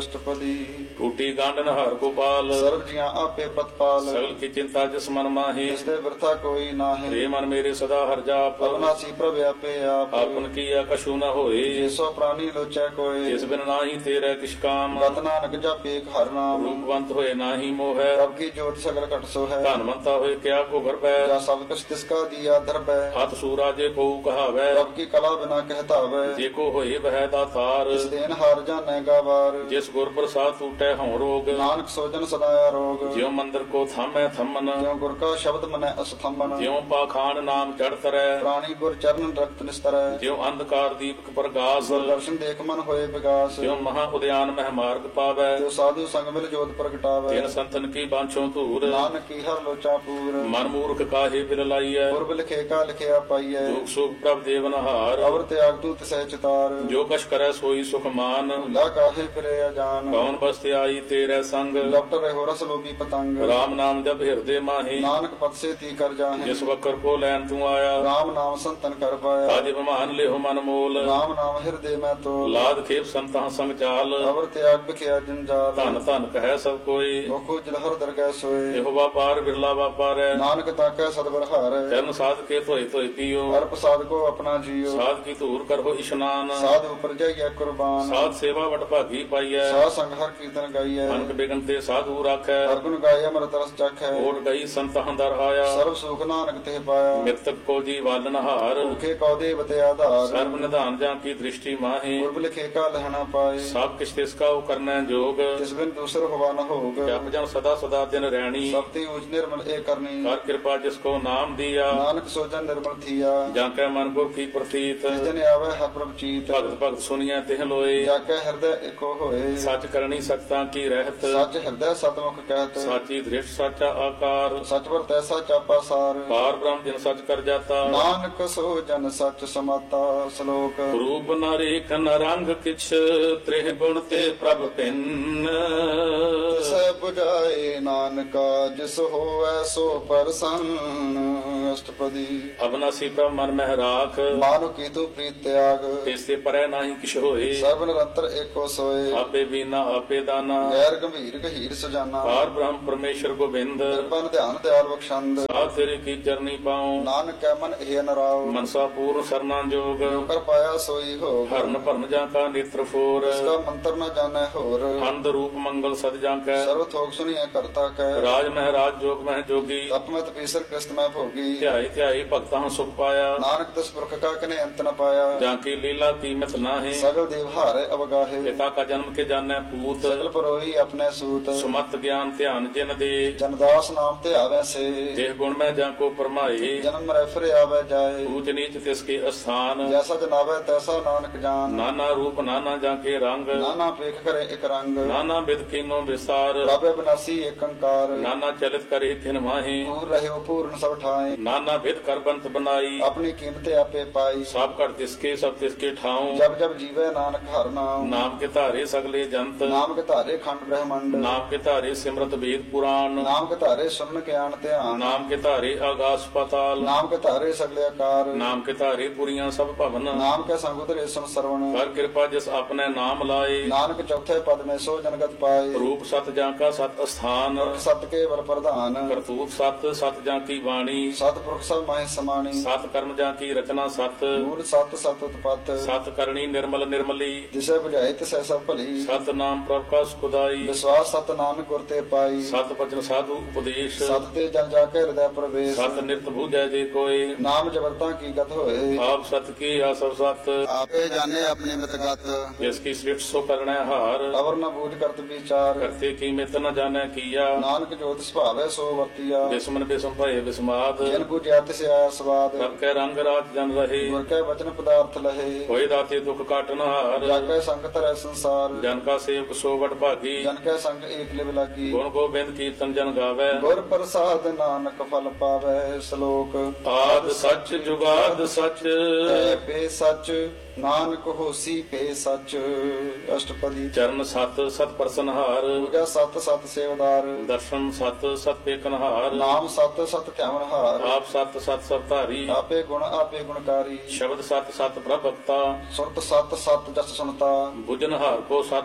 ਅਸ਼ਟਪਦੀ। ਟੂਟੀ ਗਾਂਡਨ ਹਰ ਗੋਪਾਲ, ਸਰਬ ਜੀਆਂ ਆਪੇ ਪ੍ਰਤਪਾਲ। ਸਗਲ ਕੀ ਚਿੰਤਾ ਜਿਸ ਮਨ ਮਾਹੀ, ਜਿਸ ਤੇ ਵਰਤਾ ਕੋਈ ਨਾਹੀਂ। ਰੇ ਮਨ ਮੇਰੇ ਸਦਾ ਹਰ ਜਾਪ, ਅਵਨਾਸੀ ਪ੍ਰਭ ਆਪੇ ਆਪ। ਆਪਨ ਕੀਆ ਕਛੂ ਨ ਹੋਏ, ਜਿਸੋ ਪ੍ਰਾਨੀ ਲੋਚੈ ਕੋਇ। ਜਿਸ ਬਿਨ ਨਾਹੀ ਤੇਰੇ ਕਿਛ ਕਾਮ, ਗਤ ਨਾਨਕ ਜਪੇ ਏਕ ਹਰਿ ਨਾਮ। ਰੂਪਵੰਤ ਹੋਏ ਨਾਹੀ ਮੋਹੈ, ਪ੍ਰਭ ਕੀ ਜੋਤ ਸਗਲ ਘਟ ਸੋ ਹੈ। ਧਨਵੰਤਾ ਹੋਏ ਕਿਆ ਕੋ ਗਰਬੈ, ਜਾ ਸਭ ਕੁਛ ਤਿਸ ਕਾ ਦੀਆ ਦਰਬੈ। ਹੱਥ ਸੂਰਾ ਜੇ ਕੋ ਕਹਾਵੈ, ਪ੍ਰਭ ਕੀ ਕਲਾ ਬਿਨਾ ਕਹਿਤਾਵੈ। ਜੇ ਕੋ ਹੋਏ ਵਹਿ ਦਾਤਾਰ, ਇਸ ਦੇਨ ਹਾਰ ਜਾਣੈ ਗਾਵਾਰ। ਜਿਸ ਗੁਰ ਪ੍ਰਸਾਦ ਟੂਟੈ ਹਉ ਰੋਗ, ਨਾਨਕ ਸੋਜਨ ਸਦਾ ਰੋਗ। ਜਿਉ ਮੰਦਰ ਕੋ ਥਾਮੈ ਥੰਮਨ, ਜਿਉ ਗੁਰ ਕਾ ਸ਼ਬਦ ਮਨੈ ਅਸਥੰਬਨ। ਜਿਉ ਪਾਖਾਨ ਨਾਮ ਚੜ ਤਰੈ, ਪ੍ਰਾਣੀ ਗੁਰ ਚਰਨ ਰਖਤ ਨਿਸਤਰੈ। ਜਿਉ ਅੰਧਕਾਰ ਦੀਪਕ ਪ੍ਰਗਾਸ, ਗੁਰ ਦਰਸ਼ਨ ਦੇਖ ਮਨ ਹੋਏ ਵਿਗਾਸ। ਜਿਉ ਮਹਾ ਉਦਿਆਨ ਮਹਿ ਮਾਰਗ ਪਾਵੈ, ਜੋ ਸਾਧੂ ਸੰਗ ਮਿਲ ਜੋਤ ਪ੍ਰਗਟਾਵੈ। ਤਿਨ ਸੰਤਨ ਕੀ ਬਾਂਛੋ ਧੂਰ, ਨਾਨਕ ਕੀ ਹਰ ਲੋਚਾ ਪੂਰ। ਮਨ ਮੂਰਖ ਕਾਹੇ ਬਿਲ ਲਾਈਐ, ਪੁਰਬ ਲਿਖੇ ਕਾ ਲਿਖਿਆ ਪਾਈਐ। ਦੁਖ ਸੁਖ ਪ੍ਰਭ ਦੇਵਨਹਾਰ, ਅਵਰ ਤਿਆਗ ਤੂ ਤਿਸੈ ਚਿਤਾਰ। ਜੋ ਕਛ ਕਰੈ ਸੋਈ ਸੁਖ ਮਾਨ, ਭੁਲਾ ਕਾਹੇ ਫਿਰੇ ਅਜਾਨ। ਕੌਣ ਬਸਤਿ ਆਈ ਤੇਰੇ ਸੰਗ, ਡਾਕਟਰ ਰਹੋ ਰਸ ਲੋਭੀ ਪਤੰਗ। ਰਾਮ ਨਾਮ ਜਪ ਹਿਰਦੇ ਮਾਹੀ, ਨਾਨਕ ਪਤ ਸੇ ਤੀ ਕਰ ਜਾਹੇ। ਜਿਸ ਵਕਰ ਕੋ ਲੈਨ ਤੂੰ ਆਇਆ, ਰਾਮ ਨਾਮ ਸੰਤਨ ਕਰ ਪਾਇਆ। ਤਾਜ ਬਿਮਾਨ ਲਿਹੁ ਮਨ ਮੋਲ, ਰਾਮ ਨਾਮ ਹਿਰਦੇ ਮੈਂ ਤੋਲ। ਲਾਦ ਖੇਪ ਸੰਤਾਂ ਸੰਗ ਚਾਲ, ਅਵਰ ਤਿਆਗ ਬਿਖਿਆ ਜੰਜਾਲ। ਧਨ ਧਨ ਕਹਿ ਸਭ ਕੋਈ, ਮੁਖੋ ਜਲਹਰ ਦਰਗਹਿ ਸੋਏ। ਇਹੋ ਵਾਪਾਰ ਬਿਰਲਾ ਵਾਪਾਰੈ, ਨਾਨਕ ਤਾਕੈ ਸਤਿਗੁਰ ਹਾਰੈ। ਚਰਨ ਸਾਧ ਕੇ ਧੋਏ ਧੋਏ ਪੀਓ, ਹਰ ਪ੍ਰਸਾਦ ਕੋ ਆਪਣਾ ਜੀਓ। ਸਾਧ ਕੀ ਧੂਰ ਕਰੋ ਇਸ਼ਨਾਨ, ਸਾਧ ਉਪਰ ਜਾਈਐ ਕੁਰਬਾਨ। ਸਾਧ ਸੇਵਾ ਵਡ ਭਾਗੀ ਪਾਈਐ, ਸਾਧ ਸੰਗ ਹਰ ਕੀਰਤਨ ਗਾਈਐ। ਅਨਕ ਬਿਗਨ ਤੇ ਸਾਧੂ ਰਾਖੈ, ਹਰ ਗੁਣ ਗਾਏ ਅੰਮ੍ਰਿਤ ਰਸ ਚਖੈ। ਓਟ ਗਈ ਸੰਤਾਂ ਦਰ ਆਇਆ, ਸਰਬ ਸੁਖ ਨਾਨਕ ਤੇ ਪਾਇਆ। ਮਿਰਤਕ ਕੋ ਜੀ ਵਾਲਨਹਾਰ, ਭੁਖੇ ਕਉ ਦੇਵ ਤੇ ਆਧਾਰ। ਸਰਬ ਨਿਧਾਨ ਜਾਂ ਕੀ ਦ੍ਰਿਸ਼ਟੀ ਮਾਹੀ, ਪੁਰਬ ਲਿਖੇ ਕਾ ਲਹਣਾ ਪਾਏ। ਸਭ ਕਿਛ ਤਿਸ ਕਾ ਕਰਨੈ ਜੋਗ, ਤਿਸ ਬਿਨ ਦੂਸਰ ਹੋਵਾ ਨ ਹੋਗ। ਜਪ ਜਨ ਸਦਾ ਸਦਾ ਦਿਨ ਰਹਿਣੀ, ਸਭ ਤੇ ਊਚ ਨਿਰਮਲ ਏ ਕਰਨੀ। ਕਰ ਕਿਰਪਾ ਜਿਸ ਕੋ ਨਾਮ ਦੀਆ, ਨਾਨਕ ਸੋਜਨ ਨਿਰਮਲ ਥੀਆ। ਜਾਂ ਕੈ ਮਨ ਗੁਰ ਕੀ ਪ੍ਰਤੀਤ, ਜਿਸ ਦਿਨ ਆਵੈ ਹਰ ਪ੍ਰਭ ਚੀਤ। ਭਗਤ ਭਗਤ ਸੁਣੀਐ ਤਿਹ ਲੋਏ, ਜਾ ਕੇ ਹਿਰਦੈ ਏਕੋ ਹੋਏ। ਸੱਚ ਕਰਨੀ ਸਚਤਾ ਕੀ ਰਹਿਤ, ਸੱਚ ਹਿਰਦੈ ਸਤਮੁਖ ਕਹਿਤ। ਸਾਚੀ ਦ੍ਰਿਸ਼ਟ ਸਾਚਾ ਆਕਾਰ, ਸਚ ਵਰ ਤੈਸਾ ਚਾਪਾ ਸਾਰ। ਪਾਰ ਬ੍ਰਹਮ ਜਿਨ ਸਚ ਕਰ ਜਾਤਾ, ਨਾਨਕ ਸੋ ਜਨ ਸਚ ਸਮਾਤਾ। ਸ਼ਲੋਕ ਰੂਪ ਨ ਰੇਖ ਨ ਰੰਗ ਕਿਛ, ਤ੍ਰਿਹ ਗੁਣ ਤੇ ਪ੍ਰਭ ਭਿੰਨ। ਸੈ 부ਝਾਏ ਨਾਨਕਾ ਜਿਸ ਹੋਵੈ ਸੋ ਪਰਸੰਨ। ਅਸ਼ਟਪਦੀ। ਅਬਨਾਸੀ ਪ੍ਰਭ ਮਨ ਮਹਿ ਰਾਖ, ਮਾਨੁ ਕੀ ਤੂ ਪ੍ਰੀਤ ਤਿਆਗ। ਤਿਸ ਤੇ ਪਰੈ ਨਾਹੀ ਕਿਛ ਹੋਏ, ਸਰਬ ਨਿਰੰਤਰ ਏਕੋ ਸੋਏ। ਆਪੇ ਬੀਨਾ ਆਪੇ ਦਾਨਾ, ਗੈਰ ਗੰਭੀਰ ਗਹੀਰ ਸਜਾਨਾ। ਪਾਰ ਬ੍ਰਹਮ ਪਰਮੇਸ਼ਰ ਗੋਬਿੰਦ, ਕਿਰਪਨ ਧਿਆਨ ਦਿਆਲ ਬਖਸ਼ੰਦ। ਸਾਧ ਤੇਰੇ ਕੀ ਚਰਨੀ ਪਾਉ, ਨਾਨਕ ਕੈ ਮਨ ਇਹ ਨਰਾਉ। ਮਨਸਾ ਪੂਰਨ ਸਰਨਾ ਜੋਗ, ਕਰ ਪਾਇਆ ਸੋਈ ਹੋਗ। ਹਰਨ ਭਰਨ ਜਾਂ ਕਾ ਨੇਤਰ ਫੋਰ, ਇਸ ਕਾ ਮੰਤਰ ਨ ਜਾਣੈ ਹੋਰ। ਅੰਧ ਰੂਪ ਮੰਗਲ ਸਦ ਜਾਂ ਕੈ, ਸਰਬ ਥੋਕ ਸੁਣੀਐ ਕਰਤਾ ਕੈ। ਰਾਜ ਮਹਿ ਰਾਜ ਜੋਗ ਮਹਿ ਜੋਗੀ, ਤਪ ਮਤ ਪੀਸਰ ਕ੍ਰਿਸਤ ਮੈਂ ਭੋਗੀ। ਧਿਆਈ ਧਿਆਈ ਭਗਤਾਂ ਸੁਖ ਪਾਇਆ, ਨਾਨਕ ਤਿਸ ਪੁਰਖ ਕਾ ਕਨੇ ਅੰਤ ਨ ਪਾਇਆ। ਜਾਂ ਕੀ ਲੀਲਾ ਕੀਮਤ ਨਾਹੀਂ, ਸਗਲ ਦੇਵ ਹਾਰੇ ਅਵਗਾਹੇ। ਪਿਤਾ ਕਾ ਜਨਮ ਕੇ ਜਾਣੈ ਪੂਤ, ਸਗਲ ਪਰੋਹੀ ਆਪਣੇ ਸੂਤ। ਸੁਮਤ ਗਿਆਨ ਧਿਆਨ ਜਿਨ ਦੇ, ਜਨਦਾਸ ਨਾਮ ਤੇ ਆਵੈ ਸੇ। ਦੇਹ ਗੁਣ ਮੈਂ ਜਾਂ ਕੋ ਪਰਮਾਏ, ਜਨਮ ਮਰੈ ਫਿਰ ਆਵੈ ਜਾਏ। ਊਚ ਨੀਚ ਤਿਸ ਕੇ ਅਸਥਾਨ, ਜੈਸਾ ਜਨਾਵੈ ਤੈਸਾ ਨਾਨਕ ਜਾਨ। ਨਾਨਾ ਰੂਪ ਨਾਨਾ ਜਾਂ ਕੇ ਰੰਗ, ਨਾਨਾ ਪੇਖ ਕਰੇ ਇਕ ਰੰਗ। ਨਾਨਾ ਬਿਦ ਕੀਨੋ ਵਿਸਾਰ, ਰਾਬੇ ਬਿਨਾਸੀ ਏਕ ਅੰਕਾਰ। ਨਾਨਾ ਚਲਿਤ ਕਰੇ ਥਿਨ ਮਾਹੀ, ਪੂਰ ਰਹਿਓ ਪੂਰਨ ਸਭ ਠਾਏ। ਨਾਨਾ ਬਿਦ ਕਰ ਬੰਤ ਬਨਾਈ, ਆਪਣੀ ਕੀਮਤ ਆਪੇ ਪਾਈ। ਸਭ ਘਟ ਤਿਸ ਕੇ ਸਭ ਤਿਸ ਕੇ ਠਾਉ, ਜਬ ਜਬ ਜੀਵੈ ਨਾਨਕ ਹਰਿ ਨਾਮ। ਨਾਮ ਕੇ ਧਾਰੇ ਸਗਲੇ ਜੰਤ, ਨਾਮ ਕੇ ਧਾਰੇ ਖੰਡ ਬ੍ਰਹਮੰਡ। ਨਾਮ ਕੇ ਧਾਰੇ ਸਿਮਰਤ ਵੇਦ ਪੁਰਾਣ, ਨਾਮ ਕੇ ਧਾਰੇ ਸੁਨ ਗਿਆਨ ਧਿਆਨ। ਨਾਮ ਕੇ ਧਾਰੇ ਆਗਾਸ ਪਾਤਾਲ, ਨਾਮ ਕੇ ਧਾਰੇ ਸਗਲੇ ਆਕਾਰ। ਨਾਮ ਕੇ ਧਾਰੇ ਪੁਰੀਆਂ ਸਭ ਭਵਨ, ਨਾਮ ਕੇ ਸੰਗ ਉਤਰੇ ਸੁਨ ਸਰਵਣ। ਕਰ ਕਿਰਪਾ ਜਿਸ ਆਪਣੇ ਨਾਮ ਲਾਏ, ਨਾਨਕ ਚੌਥੇ ਪਦ ਮੈਂ ਸੋ ਜਨਗਤ ਪਾਏ। ਰੂਪ ਸਤ ਜਾਂ ਕਾ ਸਤ ਅਸਥਾਨ, ਸਤ ਕੇ ਵਰ ਪ੍ਰਧਾਨ। ਕਰਤੂਤ ਸਤ ਸਤ ਜਾਂ ਕੀ ਬਾਣੀ, ਸਤ ਪੁਰਖ ਸਭ ਮਾਹਿ ਸਮਾਣੀ। ਸਤ ਕਰਮ ਜਾਂ ਕੀ ਰਚਨਾ ਸਤ, ਮੂਲ ਸਤ ਸਤ ਉਤਪਤ। ਸਤ ਕਰਨੀ ਨਿਰਮਲ ਨਿਰਮਲੀ, ਜਿਸੇ 부ਝਾਏ ਤਿਸੈ ਸਭ ਭਲੀ। ਸਤ ਨਾਮ ਪ੍ਰਭ ਕਾ ਸੁਖਦਾਈ, ਵਿਸਵਾਸ ਸਤ ਨਾਨਕ ਗੁਰ ਤੇ ਪਾਈ। ਸਤ ਬਚਨ ਸਾਧੂ ਉਪਦੇਸ਼, ਸਤ ਤੇ ਜਨ ਜਾ ਕੇ ਹਿਰਦੈ ਪ੍ਰਵੇਸ਼। ਸਤ ਨਿਰਤ ਬੂਝੈ ਜੇ ਕੋਏ, ਨਾਮ ਜਬਰਤਾ ਕੀ ਗਤ ਹੋਏ। ਆਪ ਸਤ ਕੀ ਆਸਵ ਸਤ, ਆਪੇ ਜਾਣੇ ਆਪਣੀ ਮਿਤਗਤ। ਜਿਸ ਕੀ ਸ੍ਰਿਸ਼ਟ ਸੋ ਕਰਣੈ ਹਾਰ, ਅਵਰ ਨ ਬੂਝ ਕਰਤ ਵਿਚਾਰ। ਕਰਤੇ ਕੀ ਮਿਤ ਨ ਜਾਣੈ ਕੀਆ, ਨਾਨਕ ਜੋਤ ਸੁਭਾਵੈ ਸੋ ਵਰਤੀਆ। ਬਿਸਮਨ ਬਿਸਮ ਭਏ ਬਿਸਮਾਦ, ਜਿਨ ਬੁਝਿਆ ਤਿਸ ਆਇਆ ਸਵਾਦ। ਸਭ ਕੈ ਰੰਗ ਰਾਜ ਜਨ ਰਹੇ, ਗੁਰ ਕੈ ਵਚਨ ਪਦਾਰਥ ਲਹੇ। ਹੋਏ ਦਾਤੇ ਦੁਖ ਕਾਟਨ ਹਾਰ, ਜਾ ਕੈ ਸੰਗ ਧਰੈ ਸੰਸਾਰ। ਜਨ ਕਾ ਸੇਵਕ ਸੋ ਵਡ ਭਾਗੀ, ਜਨ ਕੈ ਸੰਗ ਏਕ ਲਿਵ ਲਾਗੀ। ਗੁਣ ਗੋਬਿੰਦ ਕੀਰਤਨ ਜਨ ਗਾਵੈ, ਗੁਰ ਪ੍ਰਸਾਦ ਨਾਨਕ ਫਲ ਪਾਵੈ। ਸ਼ਲੋਕ ਆਦ ਸੱਚ ਜੁਗਾਦ ਸੱਚ, ਪੇ ਸੱਚ ਨਾਨਕ ਹੋਸੀ ਪੇ ਸੱਚ। ਅਸ਼ਟਪਦੀ। ਚਰਨ ਸਤ ਸਤ ਪ੍ਰਸਨਹਾਰ, ਪੂਜਾ ਸਤ ਸਤ ਸੇਵਦਾਰ। ਦਰਸ਼ਨ ਸਤ ਸਤ ਪੇਕਨਹਾਰ, ਨਾਮ ਸਤ ਸਤ ਧਿਆਵਨ ਹਾਰ। ਆਪ ਸਤ ਸਤ ਸਭ ਧਾਰੀ, ਆਪੇ ਗੁਣ ਆਪੇ ਗੁਣਕਾਰੀ। ਸ਼ਬਦ ਸਤ ਸਤ ਪ੍ਰਭ ਭਗਤਾ, ਸੁਰਤ ਸਤ ਸਤ ਜਸ ਸੁਨਤਾ। ਬੁਝਨਹਾਰ ਕੋ ਸਤ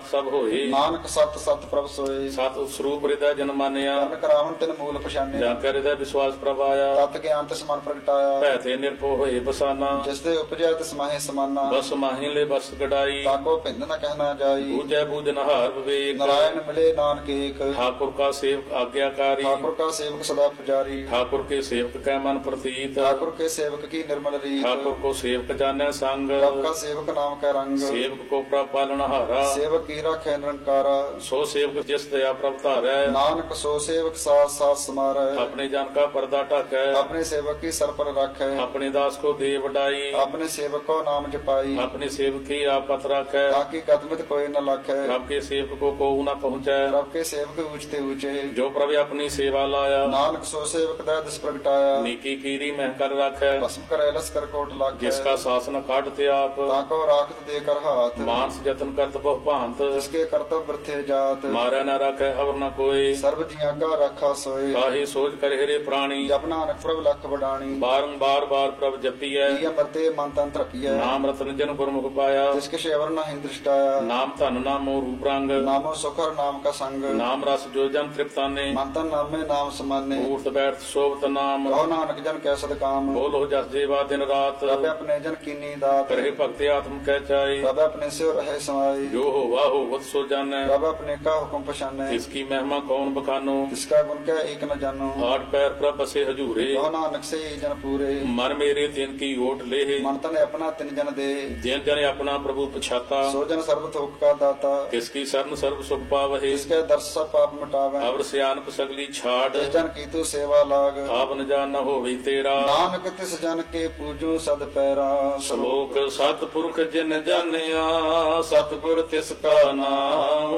ਸਭ ਹੋਏ। ਨਾਨਕ ਸਤ ਸਤ ਪ੍ਰਭ ਸੋਏ। ਸਤ ਸਰੂਪ ਹਿਰਦੈ ਜਨ ਮਾਨਿਆ, ਤਨ ਕਰਾਵਨ ਤਿਨ ਮੂਲ ਪਛਾਨਿਆ। ਜਾਂ ਕੈ ਹਿਰਦੈ ਵਿਸ਼ਵਾਸ ਪ੍ਰਭ ਆਇਆ। ਤਤ ਗਿਆਨ ਤਿਸ ਮਨ ਪ੍ਰਗਟਾਇਆ। ਭੈ ਤੇ ਨਿਰਭਉ ਹੋਏ ਬਸਾਨਾ, ਜਿਸ ਦੇ ਉਪਜੈ ਤਿਸ ਮਾਹੇ ਸਮਾਨਾ। ਬਸ ਮਾਹੀ ਲੈ ਬਸ ਗਡਾਈ, ਤਾਕੋ ਭਿੰਦ ਨ ਕਹਿਣਾ ਜਾਈ। ਬੂਝੈ ਬੂਝਨਹਾਰ ਵਿਵੇਕ। ਨਾਰਾਇਣ ਮਿਲੇ ਨਾਨਕ ਏਕ। ठाकुर का सेवक आज्ञाकारी, ठाकुर का सेवक सदा पुजारी। ठाकुर के सेवक कै मन प्रतीत। ठाकुर के सेवक की निर्मल रीत। ठाकुर को सेवक जाने संग, प्रभ का सेवक नाम का रंग। सेवक को प्रभ पालनहारा। सेवक की राखे निरंकारा। सो सेवक जिस दया प्रभ धारै, नानक सो सेवक साथ साथ समारै। अपने जन का पर्दा ढकै, अपने सेवक की सर पर राखै। अपने दास को दे वडाई। अपने सेवक को नाम जपाई। अपने सेवक की आपत राखै, ताकि कदमत कोई न लाखै। प्रभ के सेवक को कोऊ न पहुँचै। प्रभ के सेवक ऊंचते ऊंचे। जो प्रभ अपनी सेवा लाया, नानक सो सेवक दै दिस प्रगटाया। नीकी कीरी मह कर राखै, भस्म करे लस्कर कोट लाखै। जिसका शासन काटते आप, ताको राखत देकर हाथ। मानस जतन करत बहु भांत। जिसके कर्तव्य वृथे जात। मारै न राखै अवर न कोई, सर्व जिया का रखा सोए। काहे सोच करे हरे प्राणी। जप नानक प्रभ लख बडाणी। बारंबार बार प्रभ जपियै, प्रिय मरते मन तन तृपिय। नाम रतन जन गुरमुख पाया। जिसके शेवर न हिं दृष्टाया। नाम धन नामो रूप रंग, नामो सुखर नाम का संग। नाम रस जो जन तृप्ताने। मन तन नाम में नाम समाने। ऊर्त बैठ शोभत नाम, कहो नानक जन कै सद काम। बोलो जस जेवा दिन रात। प्रभ अपने जन कीनी दात। करे भक्ति आत्म कह चाई, प्रभ अपने से रहे समाई। जो होवा होवत सो जानै। प्रभ अपने का हुक्म पछाने। इसकी महिमा कौन बखानो, जिसका गुण क्या एक न जानो। आठ पैर प्रभ बसे हजूरे। कहो नानक से ही जन पूरे। मन मेरे दिन की ओट ले, मन तन अपना तिन जन दे। जिन जन अपना प्रभु पछाता। सो जन सर्व थोक का दाता। किसकी शरण सर्व सुख पावहे, जिसके दर्श सब पाप मिटावे। अवर सियानप सगली छाड़। जिस जन की तू सेवा लाग। आप न जान न होवे तेरा, नानक तिस जन के पूजो सद पैरा। श्लोक सतपुरख जिन जानिया, सतगुर तिसका नाम।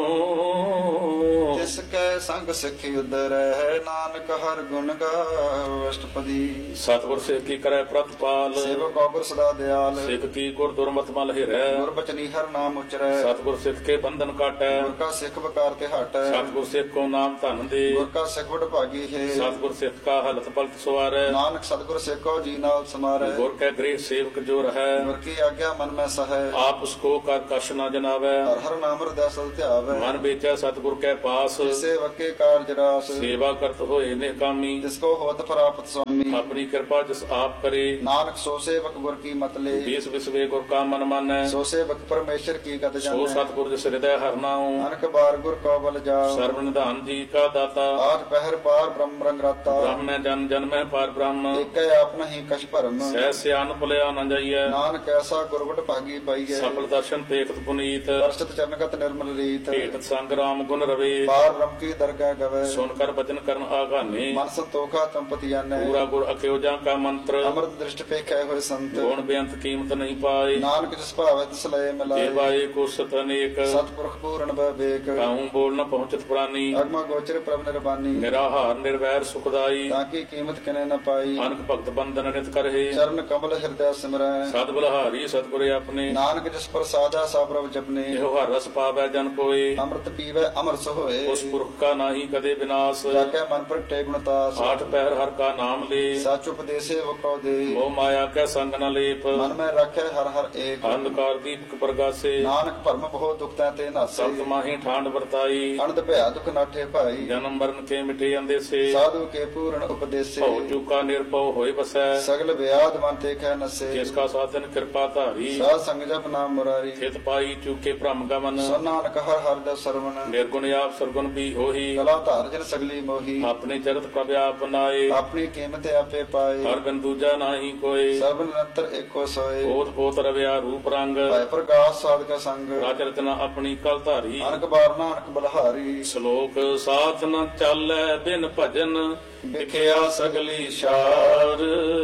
जिसके संग सिख उदर है। नानक हर गुण गाओ अष्टपदी। सतगुर सिख की करे प्रतिपाल, सेवक गुर सदा दयाल। सिख की गुर दुर्मत मल हिरै। गुर बचनी हर नाम उचरै। सतगुर सिख के बंधन काटै, गुर का सिख बकार ते हटै। सतगुर सिख को नाम धन दे। गुर का सिख बड़ भागी है। सतगुर सिख का हलत पलत सवारै। नानक सतगुर सिख को जी नाल समारै। गुर के गृह सेवक जो रहै, गुर की आज्ञा मन में सहै। आप उसको कर कश न जनावै। हर हर नाम हृदय सल ध्यावै। मन बेचै सतगुर के पास, सेवक के कार्य रास। सेवा करत होए निकामी। जिसको होत प्राप्त स्वामी। अपनी कृपा जिस आप करे, नानक सो सेवक गुर की मत ले। देश विश्वे गुर का मन मानै। सो सेवक परमेश्वर की गत सो जानै। सतगुर जिस हृदय हर नाऊं, अनक बार गुर को बल जाओ। सर्व निधान जी का दाता। आज पहर पार ब्रह्म रंग राता। ब्रह्म जन जन में पार ब्रह्म, एक आप नहीं कछ भरम। सह सियान भुलिया न जाइए। नानक ऐसा गुरबट भागी पाइए। सफल दर्शन देखत पुनीत, दर्शत चरणगत निर्मल रीत। भेटत संग राम गुण रवे। पार ब्रह्म की दरगाह गवे। सुनकर वचन करन आगाने, मन संतोखा तंपति जाने। पूरा गुर अक्योजा का मंत्र। अमृत दृष्टि पे कै हुए संत। गुण बेअंत कीमत नहीं पाए। नानक जिस भावे तिस लय मिलाए। देवाए को सत अनेक, सतपुरख पूर्ण विवेक। काहूं बोल न पहुंचत प्राणी। अगमा गोचर प्रभ निर्वाणी। निराहार निर्वैर सुखदाई, ताकि कीमत किने न पाई। अनक भक्त बंधन नित करहे। चरण कमल हृदय सिमरै। सद बलहारी सतगुरे अपने, नानक जिस पर साजा सा प्रभ जपने। एहो हर रस पावै जन कोय। अमृत पीवै अमर सोए। उस पुरख का नाही कदे विनाश। जाके मन प्रगटे गुणतास। आठ पैर हर का नाम ले, सच उपदेशे वो कौ दे। मोह माया कै संग न लेप। मन में रखे हर हर एक। अंधकार दीपक प्रगासे, नानक भरम बहु दुख ते नासे। सप्त माही ठांड वर्ताई। अनंत भया दुख नाठे भाई। जन्म मरण के मिटे अंदेसे, साधु के पूर्ण उपदेशे। भव चूका निर्भव होय बसै। सगल व्याध मन ते कह नसे। जिसका साधन कृपा धारी, साध संग जप नाम मुरारी। हित पाई चूके भ्रम गमन। सो नानक हर हर दस सरवण। निर्गुण आप सरगुण भी होही। कला धार जन सगली मोही। अपने जगत प्रभ आप बनाए। अपनी कीमत आपे पाए। हर बिन दूजा नाही कोय। सर्व निरंतर एको सोए। पोत पोत रव्या रूप रंग, भय प्रकाश साध का संग। राज रचना अपनी कल धारी। अनक बार नानक बलहारी। श्लोक साथ न चालै बिन भजन, विख्या सगली शार।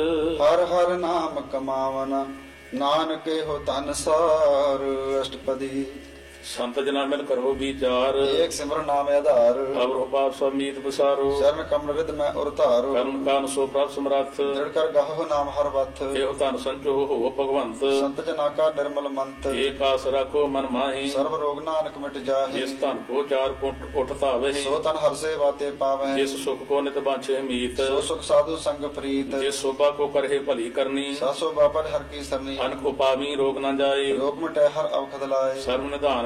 हर हर नाम कमावन। नानक हो तन सार। अष्टपदी। संत जना मिल करो विचार। एक सिमरन नाम आधार। अवर पाप समीत बसारो, शरण कमल रिद में उरतारो। कर्म कान सो प्रभ समरथ। दृढ़ कर गाहो नाम हर बथ। एहो तन संचो हो भगवंत। संत जना का निर्मल मंत। एक आस राखो मन माही, सर्व रोग नानक मिट जाहे। जिस तन को चार पुट उठता वही। सो तन हर से बाते पावे। जिस सुख को नित बांछे मीत। सो सुख साधु संग प्रीत। जिस शोभा को करहे भली करनी। सासो बापर हर की सरनी। अनक उपावी रोग न जाए। रोग मिटे हर अवखद लाए। सर्व निधान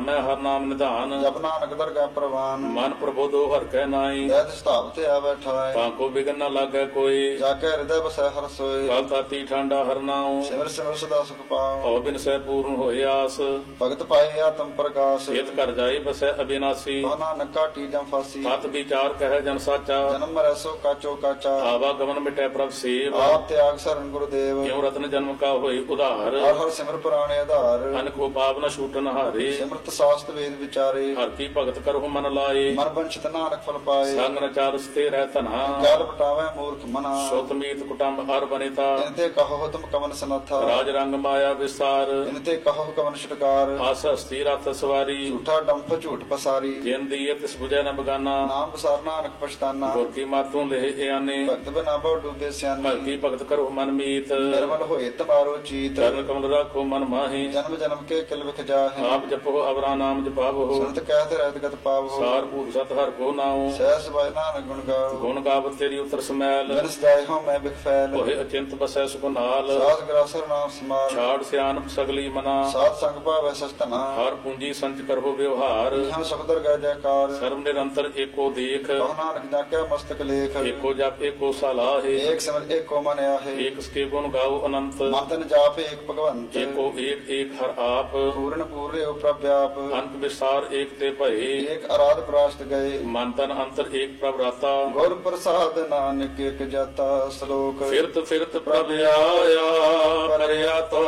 ਨਾਮੈ ਹਰ ਨਾਮ ਨਿਧਾਨ ਜਪ ਨਾਨਕ ਦਰਗਾਹ ਪ੍ਰਵਾਨ ਮਨ ਪ੍ਰਬੋਧੋ ਹਰ ਕੈ ਨਾਈ ਦੈਤ ਸਤਾਵ ਤੇ ਆਵੈ ਠਾਇ ਤਾਂ ਕੋ ਬਿਗਨ ਨ ਲਾਗੈ ਕੋਈ ਜਾ ਕੇ ਹਿਰਦੈ ਬਸੈ ਹਰ ਸੋਏ ਕਲ ਤਾਤੀ ਠੰਡਾ ਹਰ ਨਾਉ ਸਿਮਰ ਸਿਮਰ ਸਦਾ ਸੁਖ ਪਾਉ ਹਉ ਬਿਨ ਸਹਿ ਪੂਰਨ ਹੋਇ ਆਸ ਭਗਤ ਪਾਏ ਆਤਮ ਪ੍ਰਕਾਸ਼ ਇਤ ਕਰ ਜਾਈ ਬਸੈ ਅਬਿਨਾਸੀ ਕੋ ਨਾਨਕ ਕਾਟੀ ਜਮ ਫਾਸੀ ਸਤ ਵਿਚਾਰ ਕਹਿ ਜਨ ਸਾਚਾ ਜਨਮ ਮਰੈ ਸੋ ਕਾਚੋ ਕਾਚਾ ਆਵਾ ਗਮਨ ਮਿਟੈ ਪ੍ਰਭ ਸੇਵ ਆਪ ਤਿਆਗ ਸਰਨ ਗੁਰਦੇਵ ਕਿਉ ਰਤਨ ਜਨਮ ਕਾ ਹੋਈ ਉਧਾਰ ਹਰ ਹਰ ਸਿਮਰ ਪੁਰਾਣੇ ਆਧਾਰ ਅਨ ਕੋ ਪਾਪ ਨ ਛੂਟਨ ਹਾਰੇ ਸਿਮਰਤ ਸਾਸਤ ਵੇਦ ਵਿਚਾਰੇ ਹਰ ਕੀ ਭਗਤ ਕਰਹੁ ਮਨ ਲਾਏ ਮਨ ਬੰਚਿਤ ਨਾਨਕ ਫਲ ਪਾਏ ਸੰਗ ਨ ਚਾਰਸ ਤੇ ਰਹਿ ਧਨਾ ਕਾਲ ਪਟਾਵੇ ਮੂਰਖ ਮਨਾ ਸੁਤ ਮੀਤ ਕੁਟੰਬ ਹਰ ਬਨਿਤਾ ਇਨ ਤੇ ਕਹੋ ਤੁਮ ਕਵਨ ਸਨਥਾ ਰਾਜ ਰੰਗ ਮਾਇਆ ਵਿਸਾਰ ਇਨ ਤੇ ਕਹੋ ਕਵਨ ਛੁਟਕਾਰ ਆਸ ਹਸਤੀ ਰਥ ਸਵਾਰੀ ਝੂਠਾ ਡੰਫ ਝੂਠ ਪਸਾਰੀ ਜਿਨ ਦੀ ਤਿਸ ਬੁਝੈ ਨ ਬਗਾਨਾ ਨਾਮ ਬਸਾਰ ਨਾਨਕ ਪਛਤਾਨਾ ਗੁਰ ਕੀ ਮਾਤੋਂ ਲਹਿ ਇਆਨੇ ਭਗਤ ਬਨਾ ਬਹੁ ਡੂਬੇ ਸਿਆਨੇ ਭਗਤੀ ਭਗਤ ਕਰਹੁ ਮਨ ਮੀਤ ਨਿਰਮਲ ਹੋਏ ਤਮਾਰੋ ਚੀਤ ਚਰਨ ਕਮਲ ਰਾਖੋ ਮਨ ਮਾਹੀ ਜਨਮ ਜਨਮ ਕੇ ਕਿਲ ਵਿਖ ਜਾਹੇ ਆਪ ਜਪੋ ਅਵਰਾ ਨਾਮ ਜਪਾਵੋ ਸੁਨਤ ਕਹਿਤ ਰਹਿਤ ਗਤ ਪਾਵੋ ਸਾਰ ਭੂਤ ਸਤ ਹਰ ਕੋ ਨਾਉ ਸਹਿ ਸਬਾਇ ਨਾਨਕ ਗੁਣ ਗਾਓ ਗੁਣ ਗਾਵਤ ਤੇਰੀ ਉਤਰ ਸਮੈਲ ਮਿਰਸ ਜਾਏ ਹੋ ਮੈਂ ਬਿਖ ਫੈਲ ਹੋਏ ਅਚਿੰਤ ਬਸੈ ਸੁਖ ਨਾਲ ਸਾਧ ਗਰਾਸਰ ਨਾਮ ਸਮਾਲ ਛਾੜ ਸਿਆਨਪ ਸਗਲੀ ਮਨਾ ਸਾਧ ਸੰਗ ਭਾਵੈ ਸਸਤਨਾ ਹਰ ਪੂੰਜੀ ਸੰਚ ਕਰੋ ਵਿਵਹਾਰ ਇਹਾਂ ਸੁਖਦਰ ਗੈ ਜੈਕਾਰ ਸਰਬ ਨਿਰੰਤਰ ਏਕੋ ਦੇਖ ਕਹੁ ਨਾਨਕ ਜਾਕਿਆ ਮਸਤਕ ਲੇਖ ਏਕੋ ਜਪ ਏਕੋ ਸਲਾਹੇ ਏਕ ਸਿਮਰ ਏਕੋ ਮਨ ਆਹੇ ਏਕ ਸਕੇ ਗੁਣ ਗਾਓ ਅਨੰਤ ਮਨ ਤਨ ਜਾਪ ਏਕ ਭਗਵੰਤ ਏਕੋ ਏਕ ਏਕ ਹਰ ਆਪ ਪੂਰਨ ਪੂਰਿਓ ਪ੍ਰਭ ਵਿਆਪ ਅੰਤ ਵਿਸਾਰ ਏਕ ਤੇ ਭਏ ਏਕ ਅਰਾਧ ਪ੍ਰਾਸ਼ਤ ਗਏ ਮਨ ਤਨ ਅੰਤਰ ਏਕ ਪ੍ਰਭ ਰਾਤਾ ਗੁਰ ਪ੍ਰਸਾਦ ਨਾਨਕ ਏਕ ਜਾਤਾ ਸ਼ਲੋਕ ਫਿਰਤ ਫਿਰਤ ਪ੍ਰਭ ਆਇਆ ਪਰਿਆ ਤੋ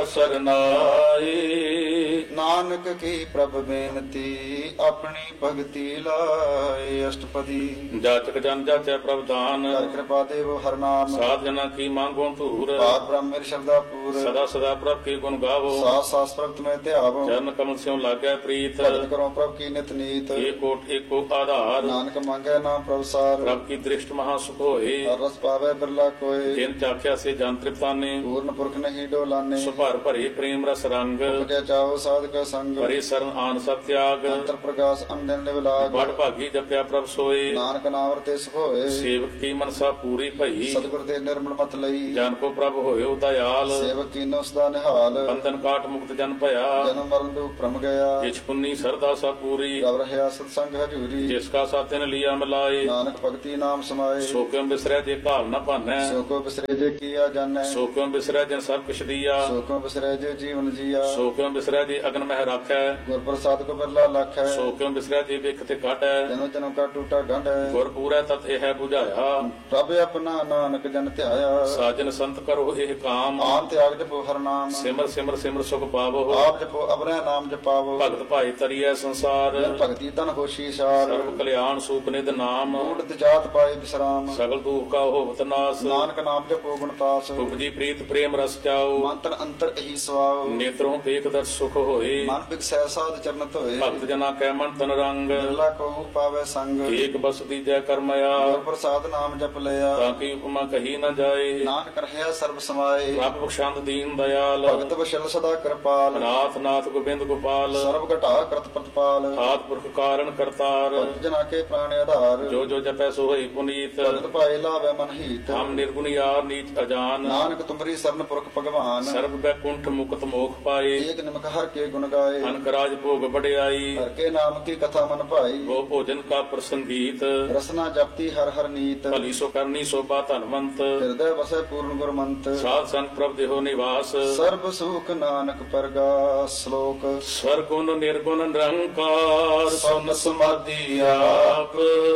ਸਰਨਾਈ ਨਾਨਕ ਕੀ ਪ੍ਰਭ ਬੇਨਤੀ ਆਪਣੀ ਭਗਤੀ ਲਾਏ ਅਸ਼ਟਪਦੀ ਜਾਚਕ ਜਨ ਜਾਚੈ ਪ੍ਰਭ ਦਾਨ ਕਰ ਕਿਰਪਾ ਦੇਵ ਹਰ ਨਾਮ ਸਾਧ ਜਨਾ ਕੀ ਮੰਗੋ ਧੂਰ ਬਾਤ ਬ੍ਰਹਮ ਮੇਰ ਸ਼ਰਦਾ ਪੂਰ ਸਦਾ ਸਦਾ ਪ੍ਰਭ ਕੀ ਗੁਣ ਗਾਵੋ ਸਾਸ ਸਾਸ ਪ੍ਰਭਤ ਮੈਂ ਧਿਆਵੋ ਚਰਨ ਕਮਲ ਸਿਉ ਲਾਗੈ ਪ੍ਰੀਤ ਭਗਤ ਕਰੋ ਪ੍ਰਭ ਕੀ ਨਿਤ ਨੀਤ ਏਕੋ ਏਕੋ ਆਧਾਰ ਨਾਨਕ ਮੰਗੈ ਨਾਮ ਪ੍ਰਭ ਸਾਰ ਪ੍ਰਭ ਕੀ ਦ੍ਰਿਸ਼ਟ ਮਹਾ ਸੁਖ ਹੋਏ ਹਰ ਰਸ ਪਾਵੇ ਬਿਰਲਾ ਕੋਏ ਜਿਨ ਚਾਖਿਆ ਸੇ ਜਨ ਤ੍ਰਿਪਤਾਨੇ ਪੂਰਨ ਪੁਰਖ ਨਹੀਂ ਡੋਲਾਨੇ ਸੁਭਾਰ ਭਰੇ ਪ੍ਰੇਮ ਰਸ ਰੰਗ ਉਪਜੈ ਚਾਓ ਸਾਧਕ ਸੰਗ ਭਰੇ ਸਰਨ ਆਨ ਸਭ ਤਿਆਗ ਅੰਤਰ ਪ੍ਰਕਾਸ਼ ਅੰਦਨ ਨਿਵਲਾਗ ਬੜ ਭਾਗੀ ਜਪਿਆ ਪ੍ਰਭ ਸੋਏ ਨਾਨਕ ਨਾਮ ਰਤੇ ਸੁਖ ਹੋਏ ਸੇਵਕ ਕੀ ਮਨਸਾ ਪੂਰੀ ਭਈ ਸਤਿਗੁਰ ਦੇ ਨਿਰਮਲ ਮਤ ਲਈ ਜਨ ਕੋ ਪ੍ਰਭ ਹੋਇਓ ਦਇਆਲ ਸੇਵਕ ਕੀਨੋ ਸਦਾ ਨਿਹਾਲ ਬੰਧਨ ਕਾਟ ਮੁਕਤ ਜਨ ਭਇਆ ਜਨਮ ਮਰਨ ਦੁਖ ਭ੍ਰਮ ਗਿਆ ਜਿਛ ਪੁੰਨੀ ਸਰਦਾ ਸਾ ਪੂਰੀ ਰਵ ਰਹਿਆ ਸਤ ਸੰਗ ਹਜੂਰੀ ਜਿਸ ਕਾ ਸਾਥਿਨ ਲਿਆ ਮਿਲਾਏ ਨਾਨਕ ਭਗਤੀ ਨਾਮ ਸਮਾਏ ਸੋ ਕਿਉ ਬਿਸਰੈ ਜੇ ਘਾਲ ਨ ਭਾਨੈ ਸੋ ਕੋ ਬਿਸਰੇ ਜੇ ਕੀਆ ਜਾਣੈ ਸੋ ਕਿਉ ਬਿਸਰੈ ਜਿਨ ਸਭ ਕਿਛ ਦੀਆ ਸੋ ਕੋ ਬਿਸਰੇ ਜੇ ਜੀਵਨ ਜੀਆ ਸੋ ਕਿਉ ਬਿਸਰੈ ਜੇ ਅਗਨ ਮਹਿ ਰਾਖੈ ਗੁਰ ਪ੍ਰਸਾਦ ਕੋ ਬਿਰਲਾ ਲਖ ਹੈ ਸੋ ਕਿਉ ਬਿਸਰੈ ਜੇ ਵਿਖ ਤੇ ਕਾਟੈ ਜਨੋ ਜਨਮ ਕਾ ਟੂਟਾ ਗੰਢ ਹੈ ਗੁਰ ਪੂਰੈ ਤਤ ਇਹ 부ਝਾਇਆ ਪ੍ਰਭ ਆਪਣਾ ਨਾਨਕ ਜਨ ਧਿਆਇਆ ਸਾਜਨ ਸੰਤ ਕਰੋ ਇਹ ਕਾਮ ਆਨ ਤਿਆਗ ਜਪੋ ਹਰ ਨਾਮ ਸਿਮਰ ਸਿਮਰ ਸਿਮਰ ਸੁਖ ਪਾਵੋ ਆਪ ਜਪੋ ਅਬਰੈ ਨਾਮ ਜਪਾਵੋ ਭਗਤ ਭਾਈ ਤਰੀਐ ਸੰਸਾਰ ਜਨ ਭਗਤੀ ਤਨ ਹੋਸ਼ੀ ਸਾਰ ਸਰਬ ਕਲਿਆਣ ਸੂਪ ਨਿਧ ਨਾਮ ਮੂੜਤ ਜਾਤ ਪਾਏ ਬਿਸਰਾਮ ਸਗਲ ਦੁਖ ਕਾ ਹੋਵਤ ਨਾਸ ਨਾਨਕ ਨਾਮ ਜਪੋ ਗੁਣਤਾਸ ਉਪਜੀ ਪ੍ਰੀਤ ਪ੍ਰੇਮ ਰਸ ਚਾਓ ਮਨ ਤਨ ਅੰਤਰ ਇਹੀ ਸਵਾਉ ਨੇਤਰੋਂ ਵੇਖ ਦਰ ਸੁਖ ਹੋਏ ਮਨ ਬਿਕਸੈ ਸਾਧ ਚਰਨਤ ਹੋਏ ਭਗਤ ਜਨਾ ਕੈ ਮਨ ਤਨ ਰੰਗ ਬਿਰਲਾ ਕੋ ਪਾਵੇ ਸੰਗ ਏਕ ਬਸ ਦੀਜੈ ਕਰਮਇਆ ਗੁਰ ਪ੍ਰਸਾਦ ਨਾਮ ਜਪ ਲਿਆ ਤਾਂ ਕੀ ਉਪਮਾ ਕਹੀ ਨ ਜਾਏ ਨਾਨਕ ਰਹਿਆ ਸਰਬ ਸਮਾਏ ਰੱਬ ਬਖਸ਼ੰਦ ਦੀਨ ਦਇਆਲ ਭਗਤ ਬਸ਼ਲ ਸਦਾ ਕਿਰਪਾਲ ਨਾਥ ਨਾਥ ਗੋਬਿੰਦ ਗੋਪਾਲ ਸਰਬ ਘਟਾ ਕਰਤ ਪ੍ਰਤਪਾਲ ਆਦ ਪੁਰਖ ਕਾਰਨ ਕਰਤਾਰ ਭਗਤ ਜਨਾ ਕੇ ਪ੍ਰਾਣ ਆਧਾਰ ਜੋ ਜੋ ਜਪੈ ਸੋ ਹੋਈ ਪੁਨੀਤ ਭਗਤ ਭਾਏ ਲਾਵੇ ਮਨ ਹੀਤ ਹਮ ਨਿਰਗੁਣ ਯਾਰ ਨੀਚ ਅਜਾਨ ਨਾਨਕ ਤੁਮਰੀ ਸਰਨ ਪੁਰਖ ਭਗਵਾਨ ਸਰਬ ਬੈਕੁੰਠ ਮੁਕਤ ਮੋਖ ਪਾਏ ਏਕ ਨਿਮਕ ਹਰ ਕੇ ਗੁਣ ਗਾਏ ਅਨਕ ਰਾਜ ਭੋਗ ਬੜਿਆਈ ਹਰ ਕੇ ਨਾਮ ਕੀ ਕਥਾ ਮਨ ਭਾਈ ਗੋ ਭੋਜਨ ਕਾ ਪ੍ਰਸੰਗੀਤ ਰਸਨਾ ਜਪਤੀ ਹਰ ਹਰ ਨੀਤ ਭਲੀ ਸੋ ਕਰਨੀ ਸੋਭਾ ਧਨਵੰਤ ਹਿਰਦੈ ਵਸੈ ਪੂਰਨ ਗੁਰਮੰਤ ਸਾਧ ਸੰਗ ਪ੍ਰਭ ਦੇਹੋ ਨਿਵਾਸ ਸਰਬ ਸੁਖ ਨਾਨਕ ਪਰਗਾਸ ਸ਼ਲੋਕ ਸਵਰ ਗੁਣ ਨਿਰਗੁਣ ਨਿਰੰਕਾਰ ਸੁਨ ਸਮਾਧੀ ਆਪ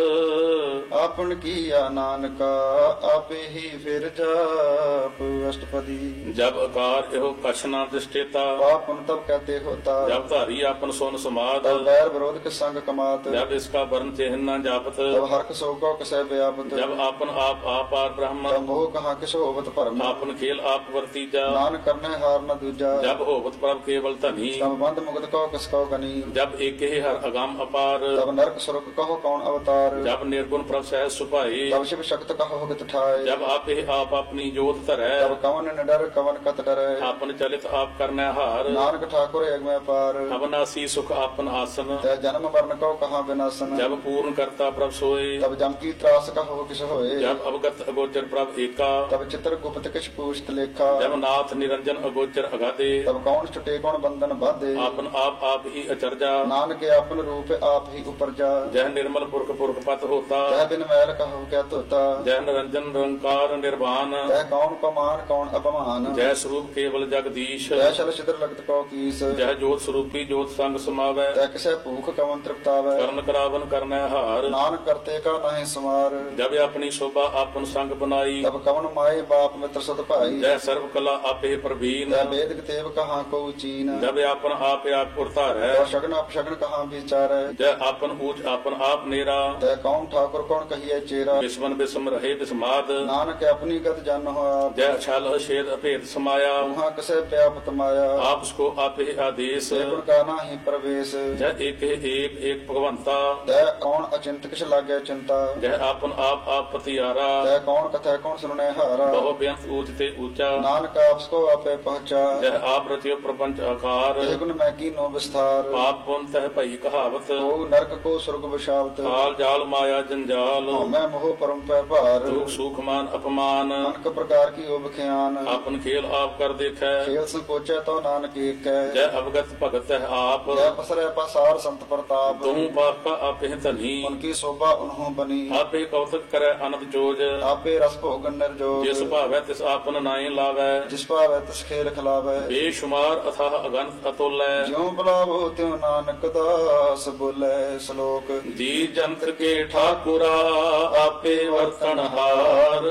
ਆਪਨ ਕੀਆ ਨਾਨਕਾ ਆਪੇ ਹੀ ਫਿਰ ਜਾਪ ਅਸ਼ਟਪਦੀ ਜਬ ਆਕਾਰ ਇਹੋ ਕਛ ਨਾ ਦਿਸ਼ਟੇਤਾ ਪਾਪਨ ਤਬ ਕਹਤੇ ਹੋਤਾ ਜਬ ਧਾਰੀ ਆਪਨ ਸੋਨ ਸਮਾਦ ਤਬ ਵੈਰ ਵਿਰੋਧ ਕੇ ਸੰਗ ਕਮਾਤ ਜਬ ਇਸਕਾ ਵਰਨ ਚਿਹਨ ਨਾ ਜਾਪਤ ਤਬ ਹਰਕ ਸੋਗੋ ਕਸੈ ਵਿਆਪਤ ਜਬ ਆਪਨ ਆਪ ਆਪਾਰ ਬ੍ਰਹਮ ਤਬ ਮੋਹ ਕਹਾ ਕਿਸ ਹੋਵਤ ਭਰਮ ਆਪਨ ਖੇਲ ਆਪ ਵਰਤੀਜਾ ਨਾਨਕ ਕਰਨੇ ਹਾਰ ਨ ਦੂਜਾ ਜਬ ਹੋਵਤ ਪ੍ਰਭ ਕੇਵਲ ਧਨੀ ਤਬ ਬੰਧ ਮੁਕਤ ਕੋ ਕਿਸ ਕੋ ਗਨੀ ਜਬ ਏਕੇ ਹਰ ਅਗੰਮ ਅਪਾਰ ਤਬ ਨਰਕ ਸੁਰਗ ਕਹੋ ਕੌਣ ਅਵਤਾਰ ਜਬ ਨਿਰਗੁਣ ਪ੍ਰਭ ਸਹਿ ਸੁਭਾਏ ਤਬ ਸ਼ਿਵ ਸ਼ਕਤ ਕਹੋ ਗਤ ਠਾਏ ਜਬ ਆਪੇ ਆਪ ਆਪਣੀ ਜੋਤ ਧਰੈ ਤਬ ਕਵਨ ਨ ਡਰ ਕਵਨ ਕਤ ਡਰੈ ਆਪਨ ਚਲਿਤ ਆਪ ਕਰਨੈ ਹਾਰ ਨਾਨਕ ਠਾਕੁਰ ਅਗਮੈ ਪਾਰ ਅਬਨਾਸੀ ਸੁਖ ਆਪਨ ਆਸਨ ਤੈ ਜਨਮ ਮਰਨ ਕਉ ਕਹਾਂ ਬਿਨਾਸਨ ਜਬ ਪੂਰਨ ਕਰਤਾ ਪ੍ਰਭ ਸੋਏ ਤਬ ਜਮ ਕੀ ਤਰਾਸ ਕਹੋ ਕਿਸ ਹੋਏ ਜਬ ਅਵਗਤ ਅਗੋਚਰ ਪ੍ਰਭ ਏਕਾ ਤਬ ਚਿਤਰ ਗੁਪਤ ਕਿਛ ਪੂਛਤ ਲੇਖਾ ਜਬ ਨਾਥ ਨਿਰੰਜਨ ਅਗੋਚਰ ਅਗਾਦੇ ਤਬ ਕੌਣ ਛੁਟੇ ਕੌਣ ਬੰਧਨ ਬਾਧੇ ਆਪਨ ਆਪ ਹੀ ਅਚਰਜਾ ਨਾਨਕ ਆਪਨ ਰੂਪ ਆਪ ਹੀ ਉਪਰਜਾ ਜਹ ਨਿਰਮਲ ਪੁਰਖ ਪੁਰਖ ਪਤ ਹੋਤਾ ਤੈ ਬਿਨ ਮੈਲ ਕਹੋ ਕਿਆ ਧੋਤਾ ਜਹ ਨਿਰੰਜਨ ਨਿਰੰਕਾਰ ਨਿਰਵਾਨ ਤੈ ਕੌਣ ਕਮਾਨ ਕੌਣ ਅਪਮਾਨ ਜੈ ਸਰੂਪ ਕੇਵਲ ਜਗਦੀਸ਼ ਤੈ ਛਲ ਛਿਦਰ ਲਗਤ ਕਉ ਕੀਸ ਜਹ ਜੋਤ ਸਰੂਪੀ ਜੋਤ ਸੰਗ ਸਮਾਵੈ ਤੈ ਕਿਸੈ ਭੂਖ ਕਵਨ ਤ੍ਰਿਪਤਾਵੈ ਕਰਨ ਕਰਾਵਨ ਕਰਨੈ ਹਾਰ ਨਾਨਕ ਕਰਤੇ ਕਾ ਨਾਹਿ ਸਮਾਰ ਜਬ ਆਪਣੀ ਸ਼ੋਭਾ ਆਪਨ ਸੰਗ ਬਨਾਈ ਤਬ ਕਵਨ ਮਾਏ ਬਾਪ ਮਿੱਤਰ ਸਦ ਭਾਈ ਜੈ ਸਰਬ ਕਲਾ ਆਪੇ ਪ੍ਰਵੀਨ ਤੈ ਵੇਦ ਕਤੇਬ ਕਹਾਂ ਕਉ ਚੀਨ ਜਬ ਆਪਨ ਆਪ ਧਾਰੈ ਤੈ ਸ਼ਗਨ ਅਪਸ਼ਗਨ ਕਹਾਂ ਵਿਚਾਰੈ ਜੈ ਆਪਨ ਊਚ ਆਪਨ ਆਪ ਨੇਰਾ ਤੈ ਕੌਣ ਠਾਕੁਰ ਕੌਣ ਕਹੀਐ ਚੇਰਾ ਬਿਸਮਨ ਬਿਸਮ ਰਹੇ ਬਿਸਮਾਦ ਨਾਨਕ ਆਪਣੀ ਗਤ ਜਾਣੋ ਆਪ ਜੈ ਛਲ ਅਛੇਦ ਅਭੇਦ ਸਮਾਇਆ ਉਹਾਂ ਕਸੈ ਪਿਆਪਤ ਮਾਇਆ ਆਪਸ ਕੋ ਆਪੇ ਆਦੇਸ ਸੇ ਗੁਣ ਕਾ ਨਾਹੀ ਪ੍ਰਵੇਸ਼ ਜੈ ਏਕ ਭਗਵੰਤਾ ਤੈ ਕੌਣ ਅਚਿੰਤ ਕਿਛ ਲਾਗੈ ਚਿੰਤਾ ਜੈ ਆਪਨ ਆਪ ਪਤਿਆਰਾ ਤੈ ਕੌਣ ਕਥੈ ਕੌਣ ਸੁਣੈ ਹਾਰਾ ਬਹੁ ਬੇਅੰਤ ਊਚ ਤੇ ਊਚਾ ਨਾਨਕ ਆਪਸ ਕੋ ਆਪੇ ਪਹੁੰਚਾ ਜੈ ਆਪ ਰਚਿਓ ਪ੍ਰਪੰਚ ਆਕਾਰ ਇਹ ਗੁਣ ਮੈਂ ਕੀਨੋ ਵਿਸਥਾਰ ਪਾਪ ਪੁੰਨ ਤਹਿ ਭਈ ਕਹਾਵਤ ਕੋ ਨਰਕ ਕੋ ਸੁਰਗ ਵਿਸ਼ਾਵਤ ਕਾਲ ਜਾਲ ਮਾਇਆ ਜੰਜਾਲ ਮੈਂ ਮੋਹ ਪਰਮ ਪੈ ਭਾਰ ਦੁਖ ਸੁਖ ਮਾਨ ਅਪਮਾਨ ਅਨਕ ਪ੍ਰਕਾਰ ਕੀ ਓ ਬਖਿਆਨ ਆਪਨ ਖੇਲ ਆਪ ਕਰ ਦੇਖੈ ਖੇਲ ਸੰਕੋਚੈ ਤੋ ਨਾਨਕ ਏਕੈ ਜੈ ਅਵਗਤ ਭਗਤ ਹੈ ਆਪ ਜੈ ਪਸਰੈ ਪਸਾਰ ਸੰਤ ਪ੍ਰਤਾਪ ਤੂੰ ਪਾਪਾ ਆਪੇ ਧਨੀ ਉਨਕੀ ਸੋਭਾ ਉਨਹੋਂ ਬਨੀ ਆਪੇ ਕੌਤਕ ਕਰੈ ਅਨੰਦ ਜੋਜ ਆਪੇ ਰਸ ਭੋਗਨ ਨਿਰਜੋਗ ਜਿਸ ਭਾਵੈ ਤਿਸ ਆਪਨ ਨਾਏ ਲਾਵੈ ਜਿਸ ਭਾਵੈ ਤਿਸ ਖੇਲ ਖਿਲਾਵੈ ਬੇਸ਼ੁਮਾਰ ਅਥਾਹ ਅਗਨਤ ਅਤੁਲੈ ਜਿਉ ਬੁਲਾਵੋ ਤਿਉ ਨਾਨਕ ਦਾਸ ਬੋਲੇ ਸ਼ਲੋਕ ਜੀ ਜੰਤ ਕੇ ਠਾਕੁਰਾ ਆਪੇ ਵਰਤਨਹਾਰ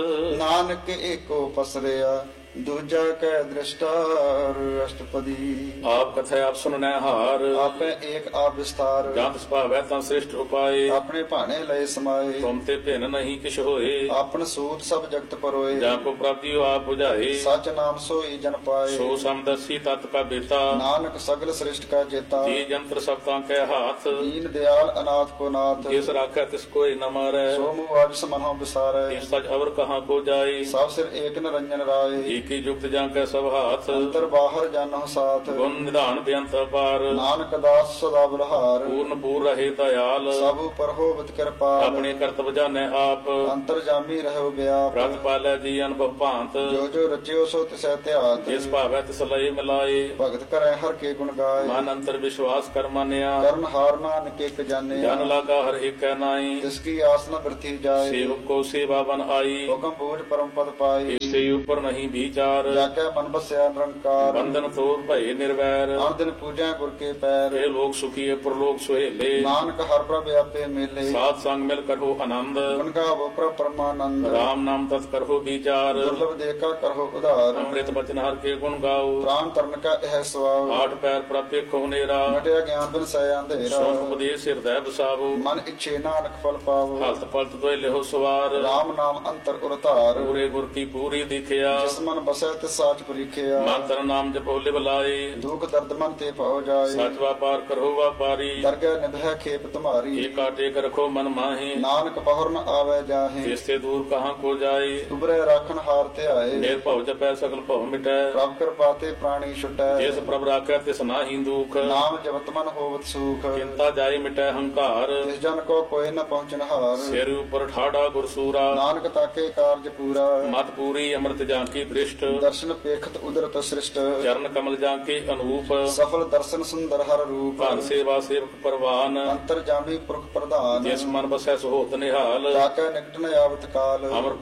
ਨਾਨਕ ਏਕੋ ਪਸਰਿਆ ਦੂਜਾ ਕੈ ਦ੍ਰਿਸ਼ਟਾਰ ਅਸ਼ਟਪਦੀ ਆਪ ਕਥੈ ਆਪ ਸੁਨਨੈ ਹਾਰ ਆਪੇ ਏਕ ਆਪ ਵਿਸਤਾਰ ਜੰਤ ਸੁਭਾਵੈ ਤਾਂ ਸ੍ਰਿਸ਼ਟ ਉਪਾਏ ਆਪਣੇ ਭਾਣੇ ਲਏ ਸਮਾਏ ਤੁਮ ਤੇ ਭਿੰਨ ਨਹੀਂ ਕਿਛ ਹੋਏ ਆਪਨ ਸੂਤ ਸਭ ਜਗਤ ਪਰੋਏ ਜਾਂ ਕੋ ਪ੍ਰਾਪਤੀ ਆਪ 부ਝਾਏ ਸਚ ਨਾਮ ਸੋਈ ਜਨ ਪਾਏ ਸੋ ਸਮਦਸੀ ਤਤ ਕਾ ਬੇਤਾ ਨਾਨਕ ਸਗਲ ਸ੍ਰਿਸ਼ਟ ਕਾ ਜੇਤਾ ਜੀ ਜੰਤਰ ਸਭ ਤਾਂ ਕੈ ਹਾਥ ਦੀਨ ਦਿਆਲ ਅਨਾਥ ਕੋ ਨਾਥ ਜਿਸ ਰਾਖੈ ਤਿਸ ਕੋਇ ਨ ਮਾਰੈ ਸੋ ਮੁਆਜ ਸਮਨਹੁ ਵਿਸਾਰੈ ਇਸ ਸਚ ਅਵਰ ਕਹਾਂ ਕੋ ਜਾਏ ਸਭ ਸਿਰ ਏਕ ਨਿਰੰਜਨ ਰਾਏ ਏਕੀ ਜੁਗਤ ਜਾਂ ਕੈ ਸਭ ਹਾਥ ਅੰਤਰ ਬਾਹਰ ਜਾਨਹੁ ਸਾਥ ਗੁਣ ਨਿਧਾਨ ਬੇਅੰਤ ਅਪਾਰ ਨਾਨਕ ਦਾਸ ਸਦਾ ਬਲਹਾਰ ਪੂਰਨ ਪੂਰ ਰਹੇ ਦਇਆਲ ਸਭ ਉਪਰ ਹੋਵਤ ਕਿਰਪਾਲ ਆਪਣੇ ਕਰਤਵ ਜਾਣੈ ਆਪ ਅੰਤਰ ਜਾਮੀ ਰਹੋ ਵਿਆਪ ਪ੍ਰਤ ਪਾਲੈ ਜੀ ਅਨੁਭਵ ਭਾਂਤ ਜੋ ਜੋ ਰਚਿਓ ਸੋ ਤਿਸੈ ਧਿਆਤ ਜਿਸ ਭਾਵੈ ਤਿਸ ਲਏ ਮਿਲਾਏ ਭਗਤ ਕਰੈ ਹਰ ਕੇ ਗੁਣ ਗਾਏ ਮਨ ਅੰਤਰ ਵਿਸ਼ਵਾਸ ਕਰ ਮਾਨਿਆ ਕਰਨ ਹਾਰ ਨਾਨਕ ਇਕ ਜਾਣਿਆ ਜਨ ਲਾਗਾ ਹਰ ਏਕੈ ਨਾਈ ਤਿਸ ਕੀ ਆਸ ਨ ਬਿਰਥੀ ਜਾਏ ਸੇਵਕ ਕੋ ਸੇਵਾ ਬਨ ਆਈ ਹੁਕਮ ਬੂਝ ਪਰਮ ਪਦ ਪਾਏ ਇਸੇ ਉਪਰ ਨਹੀਂ ਵਿਚਾਰ ਜਾਕੈ ਮਨ ਬਸਿਆ ਨਿਰੰਕਾਰ ਬੰਧਨ ਤੋੜ ਭਏ ਨਿਰਵੈਰ ਆਨ ਦਿਨ ਪੂਜਾ ਗੁਰ ਕੇ ਪੈਰ ਇਹ ਲੋਕ ਸੁਖੀ ਪ੍ਰਲੋਕ ਸੁਹੇਲੇ ਨਾਨਕ ਹਰ ਪ੍ਰਭ ਆਪੇ ਮੇਲੇ ਸਾਧ ਸੰਗ ਮਿਲ ਕਰੋ ਆਨੰਦ ਗੁਣ ਗਾਵੋ ਪ੍ਰਭ ਪਰਮਾਨੰਦ ਰਾਮ ਨਾਮ ਤਤ ਕਰੋ ਵਿਚਾਰ ਦੁਰਲਭ ਦੇਖਾ ਕਰੋ ਉਧਾਰ ਅੰਮ੍ਰਿਤ ਬਚਨ ਹਰ ਕੇ ਗੁਣ ਗਾਓ ਪ੍ਰਾਨ ਤਰਨ ਕਾ ਇਹ ਸਵਾਉ ਆਠ ਪੈਰ ਪ੍ਰਪੇ ਖੋ ਨੇਰਾ ਮਟਿਆ ਗਿਆਨ ਬਿਨ ਸੈ ਅੰਧੇਰਾ ਸੋਨ ਉਪਦੇਸ਼ ਹਿਰਦੈ ਬਸਾਵੋ ਮਨ ਇੱਛੇ ਨਾਨਕ ਫਲ ਪਾਵੋ ਹਲਤ ਪਲਤ ਦੋਇ ਲਿਹੋ ਸਵਾਰ ਰਾਮ ਨਾਮ ਅੰਤਰ ਉਰਤਾਰ ਪੂਰੇ ਗੁਰ ਕੀ ਪੂਰੀ ਦਿਖਿਆ ਜਿਸ ਮਨ ਬਸੈ ਤਿਸ ਸਾਚ ਪ੍ਰੀਖਿਆ ਮੰਤਰ ਨਾਮ ਜਪੋ ਲਿਵ ਲਾਏ ਦੁਖ ਦਰਦ ਮਨ ਤੇ ਭਉ ਜਾਏ ਸਚ ਵਾਪਾਰ ਕਰੋ ਵਾਪਾਰੀ ਦਰਗਹਿ ਨਿਭੈ ਖੇਪ ਤੁਮਾਰੀ ਏਕਾ ਟੇਕ ਰਖੋ ਮਨ ਮਾਹੀ ਨਾਨਕ ਬਹੁਰ ਨ ਆਵੈ ਜਾਹੇ ਜਿਸ ਤੇ ਦੂਰ ਕਹਾਂ ਕੋ ਜਾਏ ਉਬਰੇ ਰਾਖਣ ਹਾਰ ਧਿਆਏ ਨਿਰ ਭਉ ਜਪੈ ਸਗਲ ਭਉ ਮਿਟੈ ਪ੍ਰਭ ਕਿਰਪਾ ਤੇ ਪ੍ਰਾਣੀ ਛੁਟੈ ਜਿਸ ਪ੍ਰਭ ਰਾਖੈ ਤਿਸ ਨਾਹੀ ਦੁਖ ਨਾਮ ਜਪਤ ਮਨ ਹੋਵਤ ਸੂਖ ਚਿੰਤਾ ਜਾਏ ਮਿਟੈ ਹੰਕਾਰ ਜਿਸ ਜਨ ਕੋ ਕੋਈ ਨ ਪਹੁੰਚਨ ਹਾਰ ਸਿਰ ਉਪਰ ਠਾੜਾ ਗੁਰਸੂਰਾ ਨਾਨਕ ਤਾਕੇ ਕਾਰਜ ਪੂਰਾ ਮਤ ਪੂਰੀ ਅੰਮ੍ਰਿਤ ਜਾਂ ਕੀ ਦ੍ਰਿਸ਼ਟ ਦਰਸ਼ਨ ਪੇਖਤ ਉਦਰਤ ਸ੍ਰਿਸ਼ਟ ਚਰਨ ਕਮਲ ਜਾਂ ਕੇ ਅਨੂਪ ਸਫਲ ਦਰਸ਼ਨ ਸੁੰਦਰ ਹਰ ਰੂਪ ਭਾਨ ਸੇਵਾ ਸੇਵਕ ਪਰਵਾਨ ਅੰਤਰ ਜਾਮੀ ਪੁਰਖ ਪ੍ਰਧਾਨ ਜਿਸ ਮਨ ਬਸੈ ਸੁਹੋਤ ਨਿਹਾਲ ਤਾਕੈ ਨਿਕਟ ਨ ਆਵਤ ਕਾਲ ਅਮਰ